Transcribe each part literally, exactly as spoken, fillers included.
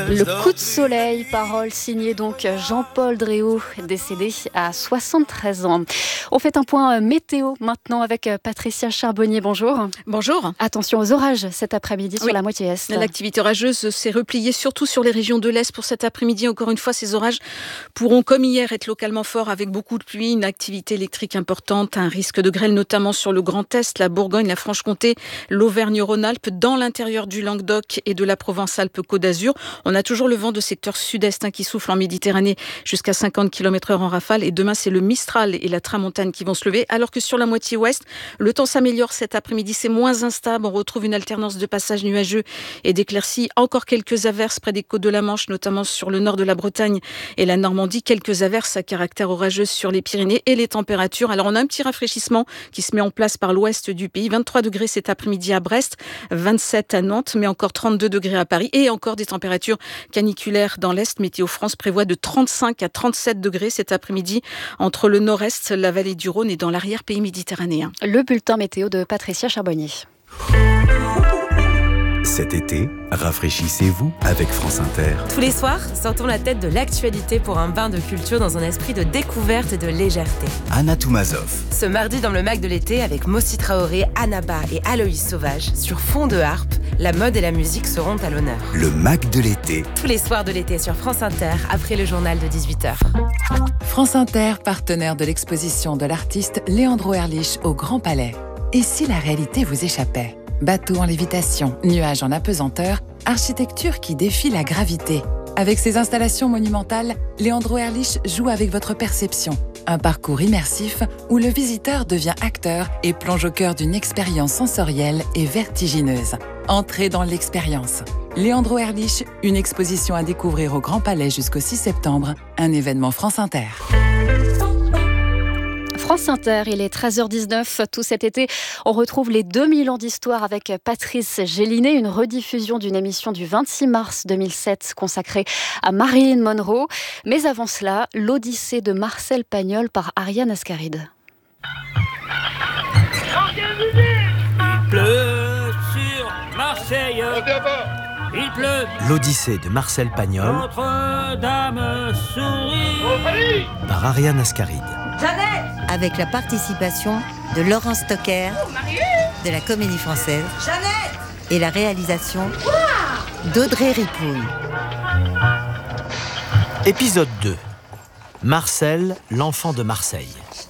Le coup de soleil, parole signée donc Jean-Paul Dréau, décédé à soixante-treize ans. On fait un point météo maintenant avec Patricia Charbonnier. Bonjour. Bonjour. Attention aux orages cet après-midi sur oui. la moitié est. L'activité orageuse s'est repliée surtout sur les régions de l'Est pour cet après-midi. Encore une fois, ces orages pourront, comme hier, être localement forts avec beaucoup de pluie, une activité électrique importante, un risque de grêle notamment sur le Grand Est, la Bourgogne, la Franche-Comté, l'Auvergne-Rhône-Alpes, dans l'intérieur du Languedoc et de la Provence-Alpes-Côte d'Azur. On a toujours le vent de secteur sud-est hein, qui souffle en Méditerranée jusqu'à cinquante kilomètres heure en rafale. Et demain, c'est le Mistral et la Tramontane qui vont se lever. Alors que sur la moitié ouest, le temps s'améliore cet après-midi. C'est moins instable. On retrouve une alternance de passages nuageux et d'éclaircies. Encore quelques averses près des côtes de la Manche, notamment sur le nord de la Bretagne et la Normandie. Quelques averses à caractère orageux sur les Pyrénées et les températures. Alors, on a un petit rafraîchissement qui se met en place par l'ouest du pays. vingt-trois degrés cet après-midi à Brest, vingt-sept à Nantes, mais encore trente-deux degrés à Paris et encore des températures caniculaires dans l'Est. Météo France prévoit de trente-cinq à trente-sept degrés cet après-midi entre le nord-est, la vallée du Rhône et dans l'arrière-pays méditerranéen. Le bulletin météo de Patricia Charbonnier. Cet été, rafraîchissez-vous avec France Inter. Tous les soirs, sortons la tête de l'actualité pour un bain de culture dans un esprit de découverte et de légèreté. Anna Toumazov. Ce mardi dans le Mac de l'été, avec Mossi Traoré, Annaba et Aloïs Sauvage, sur fond de harpe, la mode et la musique seront à l'honneur. Le Mac de l'été. Tous les soirs de l'été sur France Inter, après le journal de dix-huit heures. France Inter, partenaire de l'exposition de l'artiste Leandro Erlich au Grand Palais. Et si la réalité vous échappait ? Bateau en lévitation, nuages en apesanteur, architecture qui défie la gravité. Avec ses installations monumentales, Leandro Erlich joue avec votre perception. Un parcours immersif où le visiteur devient acteur et plonge au cœur d'une expérience sensorielle et vertigineuse. Entrez dans l'expérience. Leandro Erlich, une exposition à découvrir au Grand Palais jusqu'au six septembre, un événement France Inter. France Inter, il est treize heures dix-neuf. Tout cet été, on retrouve les deux mille ans d'histoire avec Patrice Gélinet, une rediffusion d'une émission du vingt-six mars deux mille sept consacrée à Marilyn Monroe. Mais avant cela, l'Odyssée de Marcel Pagnol par Ariane Ascaride. Il pleut sur Marseille. Il pleut. L'Odyssée de Marcel Pagnol Notre-Dame sourit par Ariane Ascaride. Avec la participation de Laurent Stocker, de la Comédie Française, et la réalisation d'Audrey Ripouille. Épisode deux. Marcel, l'enfant de Marseille.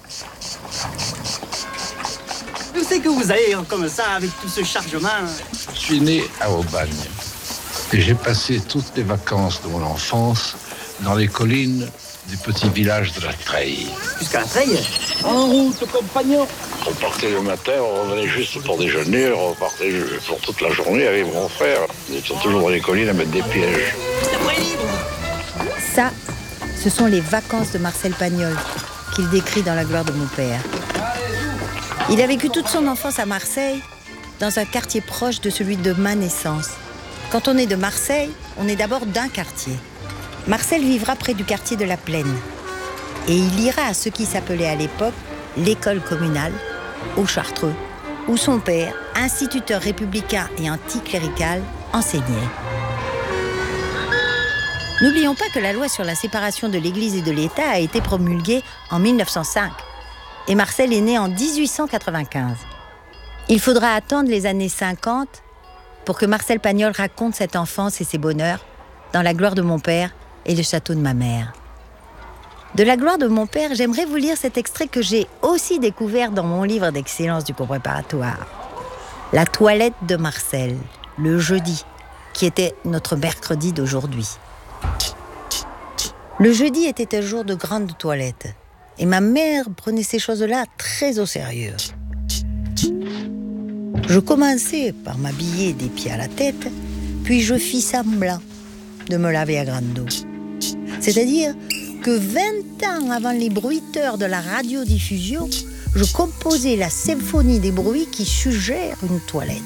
Où c'est que vous allez comme ça avec tout ce chargement? Je suis né à Aubagne et j'ai passé toutes les vacances de mon enfance dans les collines du petit village de la Treille. Jusqu'à la Treille? En route, compagnon. On partait le matin, on revenait juste pour déjeuner, on repartait pour toute la journée avec mon frère. Nous étions toujours dans les collines à mettre des pièges. Ça, ce sont les vacances de Marcel Pagnol, qu'il décrit dans La gloire de mon père. Il a vécu toute son enfance à Marseille, dans un quartier proche de celui de ma naissance. Quand on est de Marseille, on est d'abord d'un quartier. Marcel vivra près du quartier de la Plaine. Et il ira à ce qui s'appelait à l'époque l'école communale, au Chartreux, où son père, instituteur républicain et anticlérical, enseignait. N'oublions pas que la loi sur la séparation de l'Église et de l'État a été promulguée en mille neuf cent cinq. Et Marcel est né en dix-huit cent quatre-vingt-quinze. Il faudra attendre les années cinquante pour que Marcel Pagnol raconte cette enfance et ses bonheurs dans La gloire de mon père et le château de ma mère. De La gloire de mon père, j'aimerais vous lire cet extrait que j'ai aussi découvert dans mon livre d'excellence du cours préparatoire. La toilette de Marcel, le jeudi, qui était notre mercredi d'aujourd'hui. Le jeudi était un jour de grande toilette, et ma mère prenait ces choses-là très au sérieux. Je commençais par m'habiller des pieds à la tête, puis je fis semblant de me laver à grande eau. C'est-à-dire que vingt ans avant les bruiteurs de la radiodiffusion, je composais la symphonie des bruits qui suggèrent une toilette.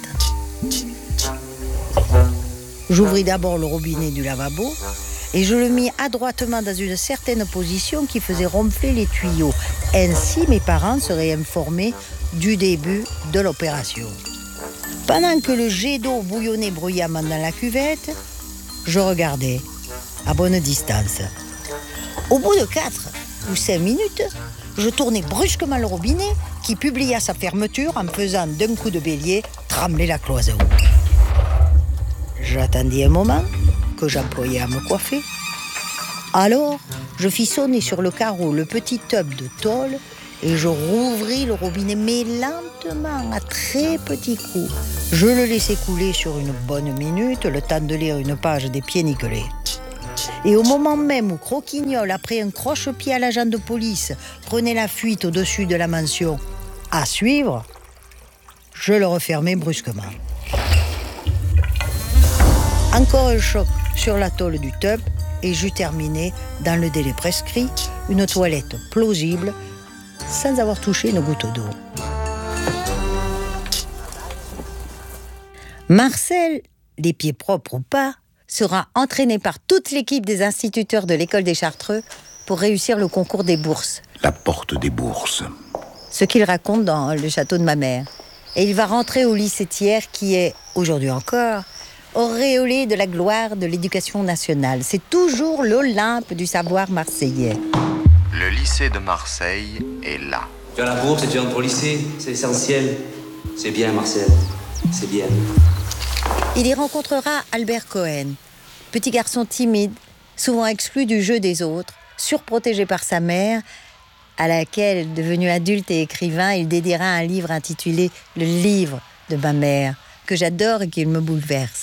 J'ouvris d'abord le robinet du lavabo et je le mis adroitement dans une certaine position qui faisait ronfler les tuyaux. Ainsi, mes parents seraient informés du début de l'opération. Pendant que le jet d'eau bouillonnait bruyamment dans la cuvette, je regardais, à bonne distance. Au bout de quatre ou cinq minutes, je tournais brusquement le robinet qui publia sa fermeture en faisant d'un coup de bélier trembler la cloison. J'attendis un moment que j'employais à me coiffer. Alors, je fis sonner sur le carreau le petit tube de tôle et je rouvris le robinet, mais lentement, à très petits coups. Je le laissai couler sur une bonne minute, le temps de lire une page des Pieds nickelés. Et au moment même où Croquignol, après un croche-pied à l'agent de police, prenait la fuite au-dessus de la mention « À suivre », je le refermai brusquement. Encore un choc sur la tôle du tub et j'eus terminé, dans le délai prescrit, une toilette plausible sans avoir touché une goutte d'eau. Marcel, les pieds propres ou pas, sera entraîné par toute l'équipe des instituteurs de l'école des Chartreux pour réussir le concours des bourses. La porte des bourses. Ce qu'il raconte dans Le château de ma mère. Et il va rentrer au lycée Thiers qui est, aujourd'hui encore, auréolé de la gloire de l'éducation nationale. C'est toujours l'Olympe du savoir marseillais. Le lycée de Marseille est là. Tu as la bourse et tu entres au lycée, c'est essentiel. C'est bien, Marcel, c'est bien. Il y rencontrera Albert Cohen, petit garçon timide, souvent exclu du jeu des autres, surprotégé par sa mère, à laquelle, devenu adulte et écrivain, il dédiera un livre intitulé « Le livre de ma mère », que j'adore et qui me bouleverse.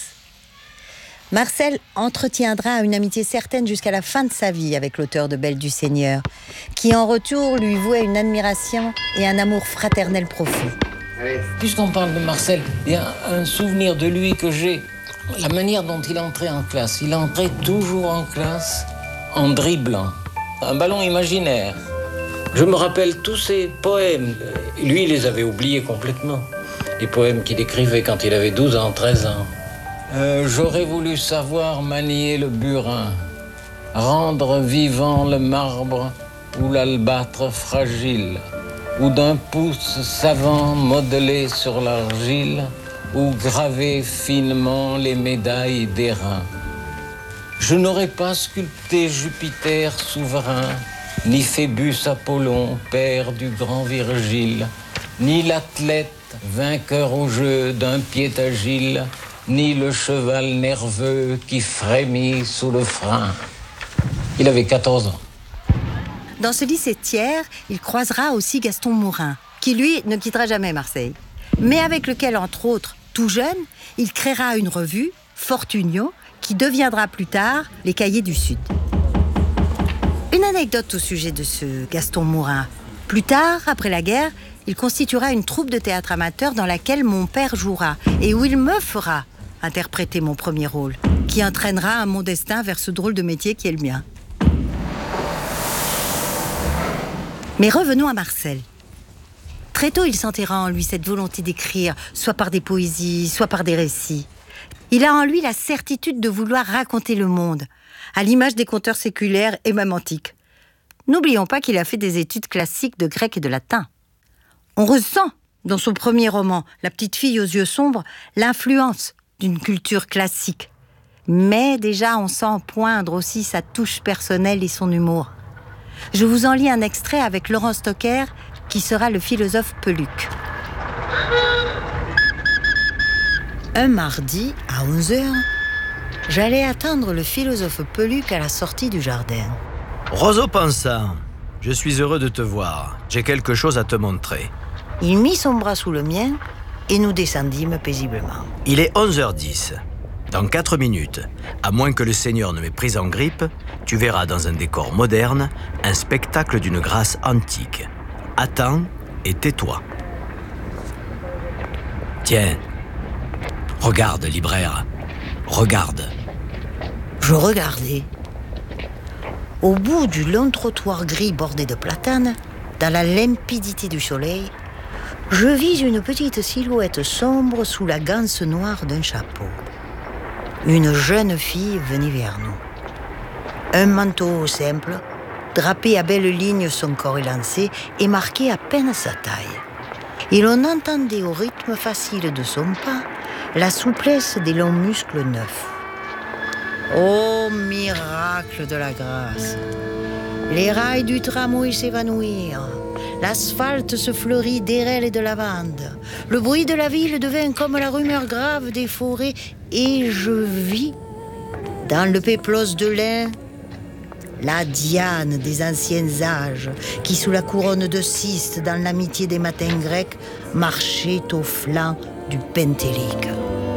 Marcel entretiendra une amitié certaine jusqu'à la fin de sa vie avec l'auteur de Belle du Seigneur, qui en retour lui vouait une admiration et un amour fraternel profond. Puisqu'on parle de Marcel, il y a un souvenir de lui que j'ai. La manière dont il entrait en classe. Il entrait toujours en classe en dribblant. Un ballon imaginaire. Je me rappelle tous ses poèmes. Lui, il les avait oubliés complètement. Les poèmes qu'il écrivait quand il avait douze ans, treize ans. Euh, j'aurais voulu savoir manier le burin, rendre vivant le marbre ou l'albâtre fragile, ou d'un pouce savant modeler sur l'argile, ou graver finement les médailles d'airain. Je n'aurais pas sculpté Jupiter souverain, ni Phébus Apollon, père du grand Virgile, ni l'athlète vainqueur au jeu d'un pied agile, ni le cheval nerveux qui frémit sous le frein. Il avait quatorze ans. Dans ce lycée Thiers, il croisera aussi Gaston Mourin, qui lui ne quittera jamais Marseille, mais avec lequel, entre autres, tout jeune, il créera une revue, Fortunio, qui deviendra plus tard les Cahiers du Sud. Une anecdote au sujet de ce Gaston Mourin. Plus tard, après la guerre, il constituera une troupe de théâtre amateur dans laquelle mon père jouera et où il me fera interpréter mon premier rôle, qui entraînera mon destin vers ce drôle de métier qui est le mien. Mais revenons à Marcel. Très tôt, il sentira en lui cette volonté d'écrire, soit par des poésies, soit par des récits. Il a en lui la certitude de vouloir raconter le monde, à l'image des conteurs séculaires et même antiques. N'oublions pas qu'il a fait des études classiques de grec et de latin. On ressent, dans son premier roman, La petite fille aux yeux sombres, l'influence d'une culture classique. Mais déjà, on sent poindre aussi sa touche personnelle et son humour. Je vous en lis un extrait avec Laurent Stocker, qui sera le philosophe Peluc. Un mardi, à onze heures, j'allais attendre le philosophe Peluc à la sortie du jardin. Roseau Pensant, je suis heureux de te voir. J'ai quelque chose à te montrer. Il mit son bras sous le mien et nous descendîmes paisiblement. Il est onze heures dix. Dans quatre minutes, à moins que le Seigneur ne m'ait pris en grippe, tu verras dans un décor moderne un spectacle d'une grâce antique. Attends et tais-toi. Tiens, regarde, libraire, regarde. Je regardais. Au bout du long trottoir gris bordé de platanes, dans la limpidité du soleil, je vis une petite silhouette sombre sous la ganse noire d'un chapeau. Une jeune fille venait vers nous. Un manteau simple, drapé à belles lignes son corps élancé et marqué à peine sa taille. Et l'on entendait au rythme facile de son pas la souplesse des longs muscles neufs. Ô miracle de la grâce! Les rails du tramway s'évanouirent. L'asphalte se fleurit d'érel et de lavande. Le bruit de la ville devint comme la rumeur grave des forêts. Et je vis, dans le péplos de lin, la Diane des anciens âges, qui sous la couronne de cystes, dans l'amitié des matins grecs, marchait au flanc du Pentélique.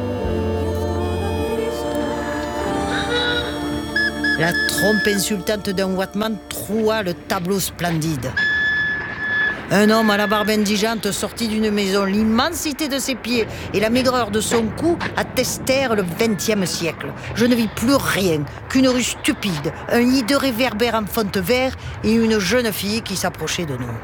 La trompe insultante d'un Wattman troua le tableau splendide. Un homme à la barbe indigente sortit d'une maison. L'immensité de ses pieds et la maigreur de son cou attestèrent le vingtième siècle. Je ne vis plus rien qu'une rue stupide, un hideux réverbère en fonte vert et une jeune fille qui s'approchait de nous.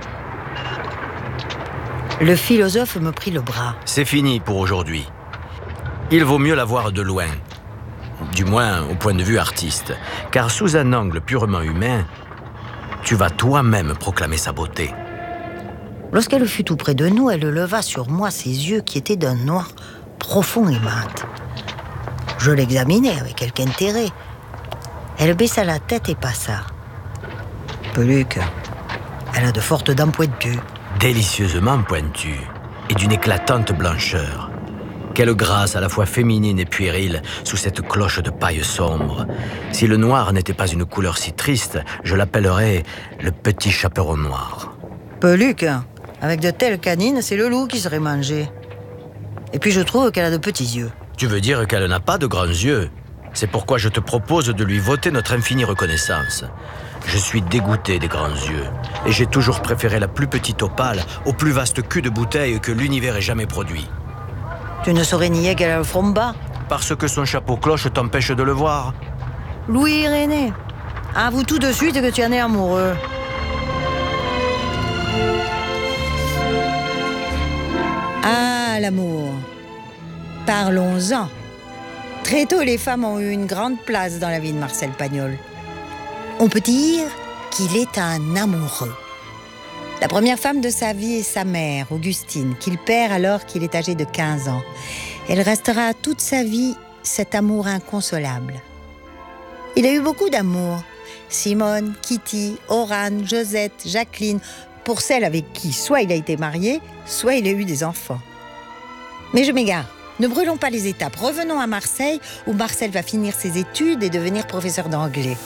Le philosophe me prit le bras. C'est fini pour aujourd'hui. Il vaut mieux la voir de loin. Du moins au point de vue artiste. Car sous un angle purement humain, tu vas toi-même proclamer sa beauté. Lorsqu'elle fut tout près de nous, elle leva sur moi ses yeux qui étaient d'un noir profond et mat. Je l'examinai avec quelque intérêt. Elle baissa la tête et passa. Peluque, elle a de fortes dents pointues. Délicieusement pointues et d'une éclatante blancheur. Quelle grâce à la fois féminine et puérile sous cette cloche de paille sombre. Si le noir n'était pas une couleur si triste, je l'appellerais le petit chaperon noir. Peluque, avec de telles canines, c'est le loup qui serait mangé. Et puis je trouve qu'elle a de petits yeux. Tu veux dire qu'elle n'a pas de grands yeux? C'est pourquoi je te propose de lui voter notre infinie reconnaissance. Je suis dégoûté des grands yeux, et j'ai toujours préféré la plus petite opale au plus vaste cul de bouteille que l'univers ait jamais produit. Tu ne saurais nier qu'elle a le front bas. Parce que son chapeau cloche t'empêche de le voir. Louis-Irénée, avoue tout de suite que tu en es amoureux. Ah, l'amour. Parlons-en. Très tôt, les femmes ont eu une grande place dans la vie de Marcel Pagnol. On peut dire qu'il est un amoureux. La première femme de sa vie est sa mère, Augustine, qu'il perd alors qu'il est âgé de quinze ans. Elle restera toute sa vie cet amour inconsolable. Il a eu beaucoup d'amour. Simone, Kitty, Orane, Josette, Jacqueline, pour celles avec qui soit il a été marié, soit il a eu des enfants. Mais je m'égare. Ne brûlons pas les étapes. Revenons à Marseille, où Marcel va finir ses études et devenir professeur d'anglais.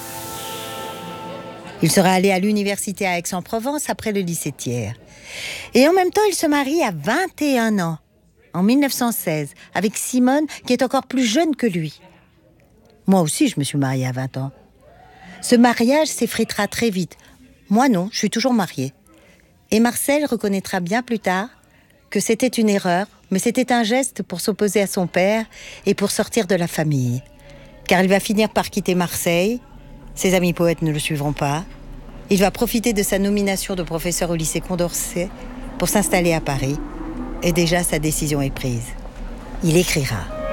Il sera allé à l'université à Aix-en-Provence après le lycée Thiers. Et en même temps, il se marie à vingt et un ans, en mille neuf cent seize, avec Simone, qui est encore plus jeune que lui. Moi aussi, je me suis mariée à vingt ans. Ce mariage s'effritera très vite. Moi non, je suis toujours mariée. Et Marcel reconnaîtra bien plus tard que c'était une erreur, mais c'était un geste pour s'opposer à son père et pour sortir de la famille. Car il va finir par quitter Marseille. Ses amis poètes ne le suivront pas. Il va profiter de sa nomination de professeur au lycée Condorcet pour s'installer à Paris. Et déjà, sa décision est prise. Il écrira.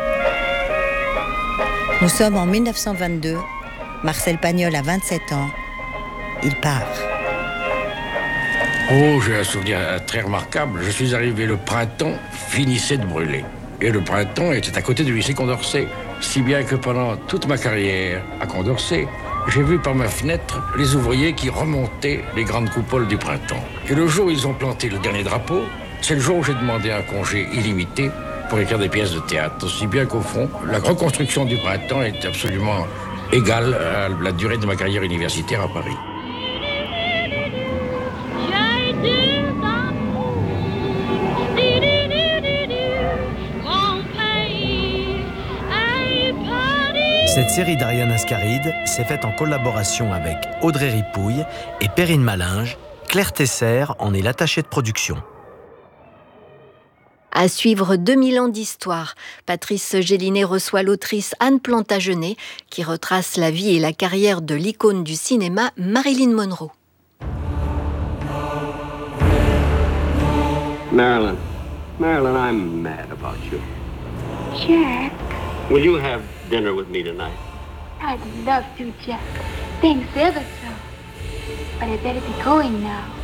Nous sommes en mille neuf cent vingt-deux. Marcel Pagnol a vingt-sept ans. Il part. Oh, j'ai un souvenir très remarquable. Je suis arrivé, le printemps finissait de brûler. Et le printemps était à côté du lycée Condorcet. Si bien que pendant toute ma carrière à Condorcet, j'ai vu par ma fenêtre les ouvriers qui remontaient les grandes coupoles du printemps. Et le jour où ils ont planté le dernier drapeau, c'est le jour où j'ai demandé un congé illimité pour écrire des pièces de théâtre. Si bien qu'au fond, la reconstruction du printemps est absolument égale à la durée de ma carrière universitaire à Paris. Cette série d'Ariane Ascaride s'est faite en collaboration avec Audrey Ripouille et Perrine Malinge. Claire Tesser en est l'attachée de production. À suivre deux mille ans d'histoire, Patrice Gélinet reçoit l'autrice Anne Plantagenet qui retrace la vie et la carrière de l'icône du cinéma Marilyn Monroe. Marilyn, Marilyn, I'm mad about you. Jack. Will you have dinner with me tonight? I'd love to, Jack. Thanks ever so. But I better be going now.